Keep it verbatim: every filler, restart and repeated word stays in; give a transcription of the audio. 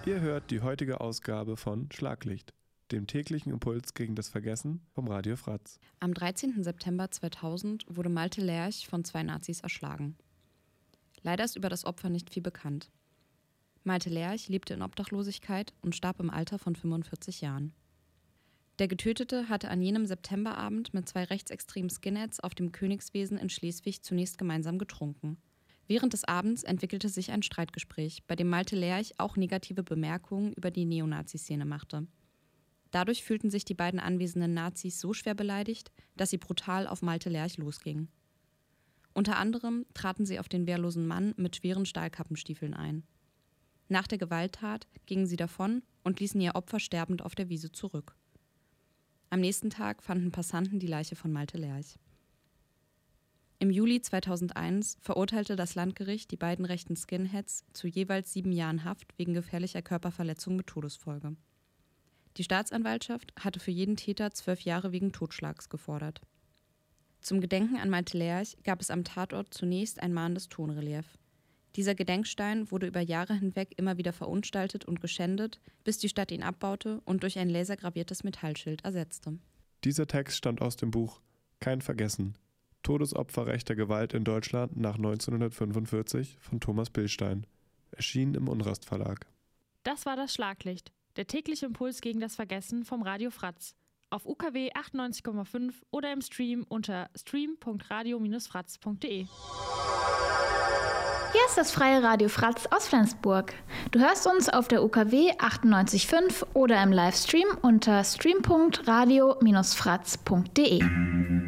Ihr hört die heutige Ausgabe von Schlaglicht, dem täglichen Impuls gegen das Vergessen vom Radio Fratz. Am dreizehnten September zweitausend wurde Malte Lerch von zwei Nazis erschlagen. Leider ist über das Opfer nicht viel bekannt. Malte Lerch lebte in Obdachlosigkeit und starb im Alter von fünfundvierzig Jahren. Der Getötete hatte an jenem Septemberabend mit zwei rechtsextremen Skinheads auf dem Königswesen in Schleswig zunächst gemeinsam getrunken. Während des Abends entwickelte sich ein Streitgespräch, bei dem Malte Lerch auch negative Bemerkungen über die Neonazi-Szene machte. Dadurch fühlten sich die beiden anwesenden Nazis so schwer beleidigt, dass sie brutal auf Malte Lerch losgingen. Unter anderem traten sie auf den wehrlosen Mann mit schweren Stahlkappenstiefeln ein. Nach der Gewalttat gingen sie davon und ließen ihr Opfer sterbend auf der Wiese zurück. Am nächsten Tag fanden Passanten die Leiche von Malte Lerch. Im Juli zweitausendeins verurteilte das Landgericht die beiden rechten Skinheads zu jeweils sieben Jahren Haft wegen gefährlicher Körperverletzung mit Todesfolge. Die Staatsanwaltschaft hatte für jeden Täter zwölf Jahre wegen Totschlags gefordert. Zum Gedenken an Malte Lerch gab es am Tatort zunächst ein mahnendes Tonrelief. Dieser Gedenkstein wurde über Jahre hinweg immer wieder verunstaltet und geschändet, bis die Stadt ihn abbaute und durch ein lasergraviertes Metallschild ersetzte. Dieser Text stammt aus dem Buch Kein Vergessen. Todesopfer rechter Gewalt in Deutschland nach neunzehnhundertfünfundvierzig von Thomas Bilstein. Erschienen im Unrast Verlag. Das war das Schlaglicht, der tägliche Impuls gegen das Vergessen vom Radio Fratz. Auf U K W achtundneunzig Komma fünf oder im Stream unter stream punkt radio Bindestrich fratz punkt de. Hier ist das freie Radio Fratz aus Flensburg. Du hörst uns auf der U K W achtundneunzig Komma fünf oder im Livestream unter stream punkt radio Bindestrich fratz punkt de.